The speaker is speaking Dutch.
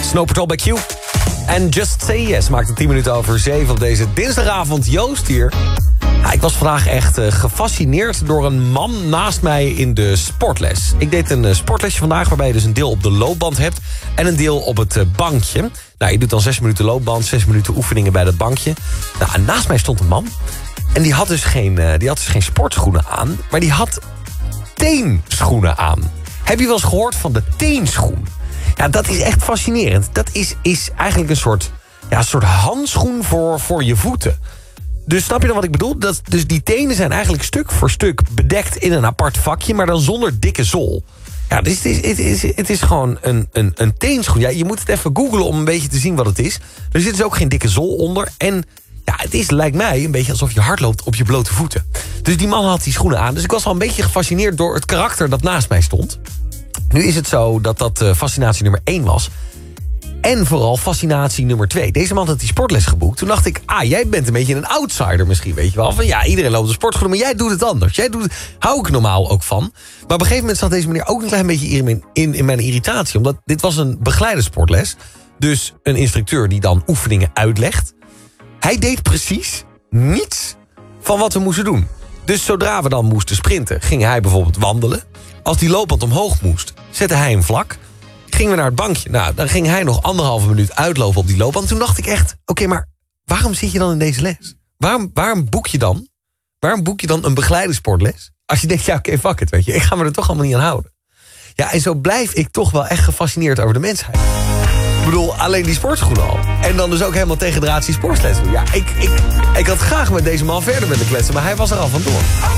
Snow Patrol bij Q. En Just Say Yes maakt het 10 minuten over 7 op deze dinsdagavond. Joost hier. Ja, ik was vandaag echt gefascineerd door een man naast mij in de sportles. Ik deed een sportlesje vandaag waarbij je dus een deel op de loopband hebt... en een deel op het bankje. Nou, je doet dan 6 minuten loopband, 6 minuten oefeningen bij dat bankje. Nou, en naast mij stond een man. En die had dus geen sportschoenen aan, maar die had teenschoenen aan. Heb je wel eens gehoord van de teenschoen? Ja, dat is echt fascinerend. Dat is eigenlijk een soort handschoen voor je voeten. Dus snap je dan wat ik bedoel? Dus die tenen zijn eigenlijk stuk voor stuk bedekt in een apart vakje... maar dan zonder dikke zool. Ja, dus het is gewoon een teenschoen. Ja, je moet het even googlen om een beetje te zien wat het is. Er zit dus ook geen dikke zool onder. En ja, lijkt mij een beetje alsof je hardloopt op je blote voeten. Dus die man had die schoenen aan. Dus ik was al een beetje gefascineerd door het karakter dat naast mij stond. Nu is het zo dat fascinatie nummer 1 was... en vooral fascinatie nummer 2. Deze man had die sportles geboekt. Toen dacht ik, jij bent een beetje een outsider misschien, weet je wel. Van ja, iedereen loopt de sportschoenen, maar jij doet het anders. Hou ik normaal ook van. Maar op een gegeven moment zat deze meneer ook een klein beetje in mijn irritatie. Omdat dit was een begeleide sportles. Dus een instructeur die dan oefeningen uitlegt. Hij deed precies niets van wat we moesten doen. Dus zodra we dan moesten sprinten, ging hij bijvoorbeeld wandelen. Als die loopband omhoog moest, zette hij hem vlak. Gingen we naar het bankje. Nou, dan ging hij nog 1,5 minuut uitlopen op die loopband. Toen dacht ik echt, oké, maar waarom zit je dan in deze les? Waarom boek je dan een begeleide sportles? Als je denkt, ja, oké, fuck it, weet je. Ik ga me er toch allemaal niet aan houden. Ja, en zo blijf ik toch wel echt gefascineerd over de mensheid. Ik bedoel, alleen die sportschoenen al. En dan dus ook helemaal tegen de sportsles. Ja, ik had graag met deze man verder willen kletsen, maar hij was er al vandoor.